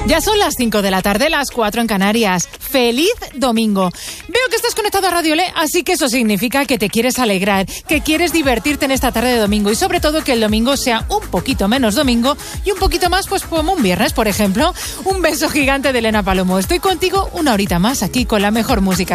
Ya son las 5 de la tarde, las 4 en Canarias. ¡Feliz domingo! Veo que estás conectado a Radio Le, así que eso significa que te quieres alegrar, que quieres divertirte en esta tarde de domingo y sobre todo que el domingo sea un poquito menos domingo y un poquito más, pues como un viernes, por ejemplo. Un beso gigante de Elena Palomo. Estoy contigo una horita más aquí con la mejor música.